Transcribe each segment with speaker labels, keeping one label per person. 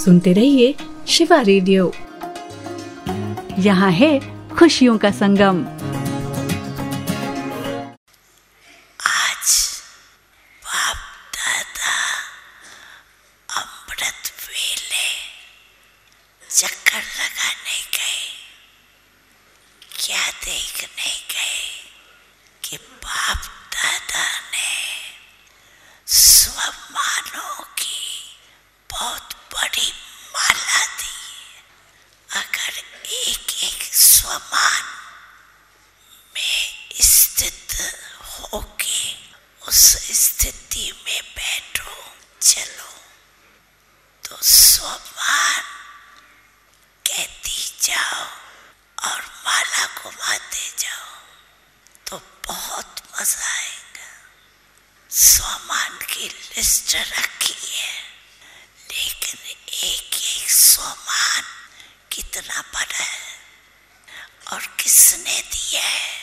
Speaker 1: सुनते रहिए शिवा रेडियो। यहाँ है खुशियों का संगम।
Speaker 2: चक्कर लगाने गए, क्या देखने गए कि बाप दादा ने स्वमानों की बहुत बड़ी माला दी। अगर एक एक स्वमान में स्थित होके उस स्थिति में बैठो चलो तो स्वमान कहती जाओ और माला घुमाते जाओ तो बहुत मजा आएगा। स्वमान की लिस्ट रखी है, लेकिन एक एक स्वमान कितना बड़ा है और किसने दिया है?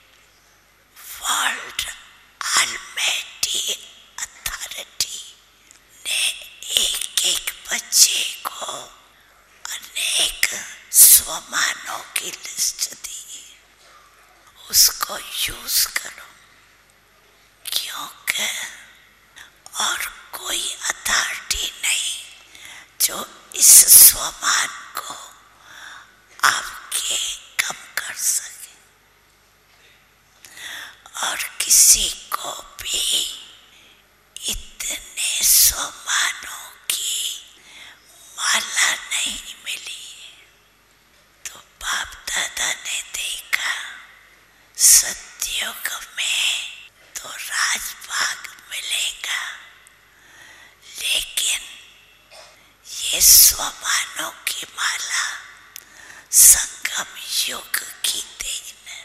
Speaker 2: वर्ल्ड ऑलमाइटी अथॉरिटी ने एक एक बच्चे को अनेक स्वमानों की लिस्ट दी। उसको यूज करो, क्योंकि और कोई अथॉरिटी नहीं जो इस स्वमान को आपके कम कर सके। और किसी को भी इतने स्वमानों की माला नहीं मिली। तो बाप दादा ने देखा सतयुग में तो राजभाग मिलेगा, लेकिन ये स्वमानों की माला संगम युग की देन है।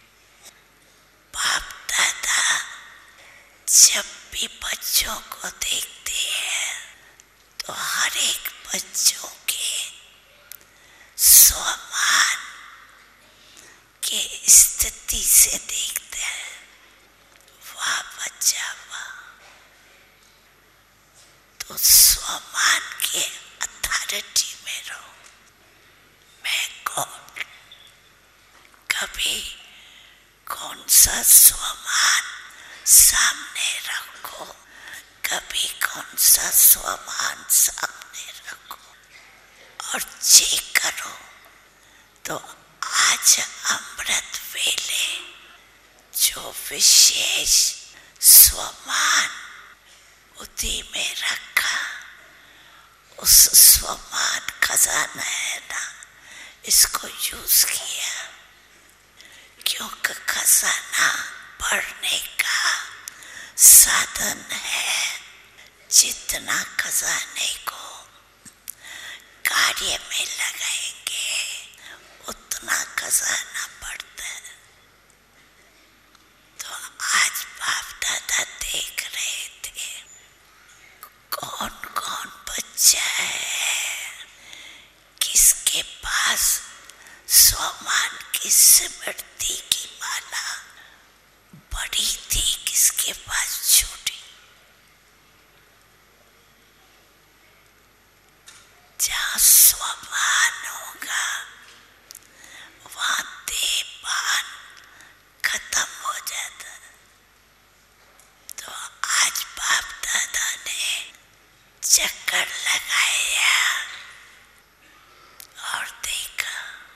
Speaker 2: बाप दादा जब भी बच्चों को देखते हैं तो हर एक बच्चों के स्वमान के स्थिति से देखते हैं। वाह बच्चा वाह। तो स्वमान के अथॉरिटी में रहो। मैं कौन, कभी कौन सा स्वमान सामने रखो, कभी कौन सा स्वमान सामने रखो और चेक करो। तो आज अमृत वेले जो विशेष स्वमान उदी में रखा, उस स्वमान खजाना है ना, इसको यूज किया। क्योंकि खजाना पढ़ने का साधन है। जितना खजाने को कार्य में लगाएंगे उतना खजाना बढ़ता है। तो आज बाप दादा देख रहे थे कौन कौन बच्चा है, किसके पास स्वमान की स्मृति की माला बड़ी थी, किसके पास छोटी। जहाँ स्वमान होगा वहाँ देहभान खत्म हो जाता है। तो आज बाप दादा ने चक्कर लगाया और देखा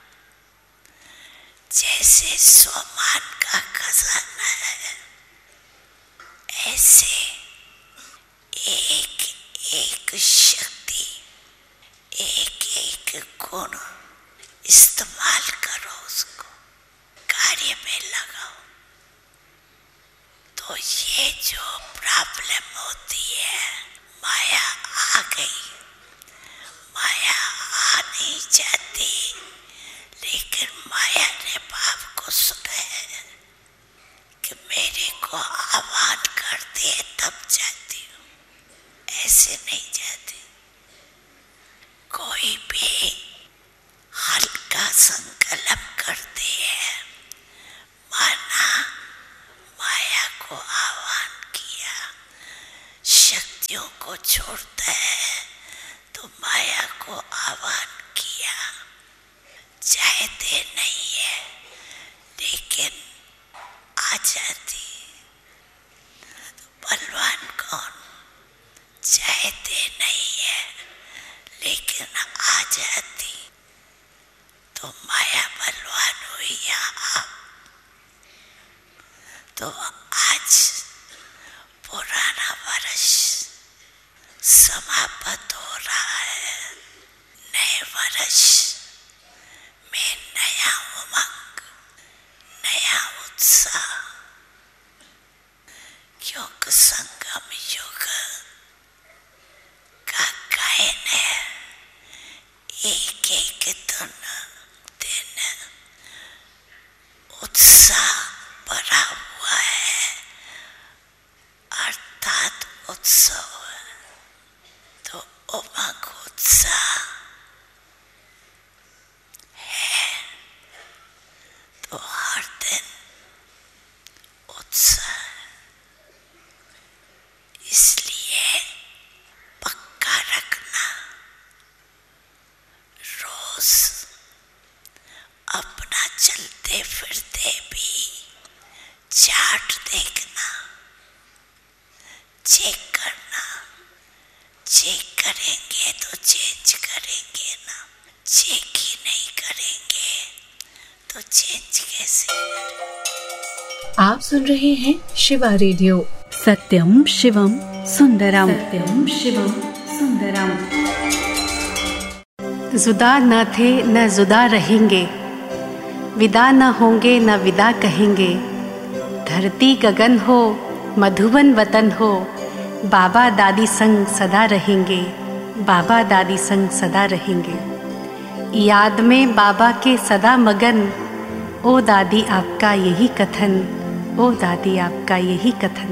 Speaker 2: जैसे स्वमान का खजाना है, ऐसे एक एक शक्ति, एक एक गुण इस्तेमाल करो, उसको कार्य में लगाओ। तो ये जो प्रॉब्लम होती है, माया आ गई, माया आ नहीं जाती, लेकिन माया ने बाप को सुना है कि मेरे को आह्वान करते हैं तब जाती हूँ, ऐसे नहीं जाती। कोई भी हल्का संकल्प करते हैं, माना माया को आह्वान किया, शक्तियों को छोड़ता है, तो तो माया को आह्वान किया, चाहे देर नहीं है लेकिन आ जाती। तो बलवान कौन, चाहे देर नहीं है लेकिन आ जाती। तो माया बलवान हुई यहाँ। तो आज पुराना वर्ष समाप्त हो रहा है। नए वर्ष में नया उमंग, नया उत्साह, योग संगम युग का गायन है। एक एक दिन उत्साह भरा हुआ है, अर्थात उत्सव। तो उमंग उत्साह है, तो हर दिन उत्साह। इसलिए पक्का रखना, रोज अपना चलते फिरते भी चार्ट देखना, चेक करना। चेक करेंगे तो चेंज करेंगे ना, चेक ही नहीं करेंगे तो चेंज कैसे करेंगे।
Speaker 1: आप सुन रहे हैं शिवा रेडियो। सत्यम शिवम सुंदरम, सत्यम शिवम सुंदरम।
Speaker 3: जुदा न थे न जुदा रहेंगे, विदा न होंगे न विदा कहेंगे। धरती गगन हो मधुबन वतन हो, बाबा दादी संग सदा रहेंगे, बाबा दादी संग सदा रहेंगे। याद में बाबा के सदा मगन, ओ दादी आपका यही कथन, ओ दादी आपका यही कथन।